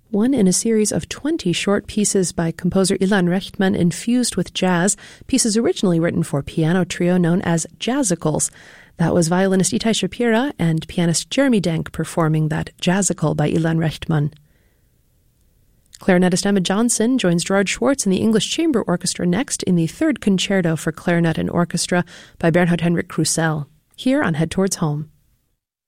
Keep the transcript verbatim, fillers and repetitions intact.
one in a series of twenty short pieces by composer Ilan Rechtman infused with jazz, pieces originally written for piano trio known as Jazzicals. That was violinist Itai Shapira and pianist Jeremy Denk performing that Jazzical by Ilan Rechtman. Clarinetist Emma Johnson joins Gerard Schwartz in the English Chamber Orchestra next in the third concerto for clarinet and orchestra by Bernhard Henrik Krusell, here on Head Towards Home.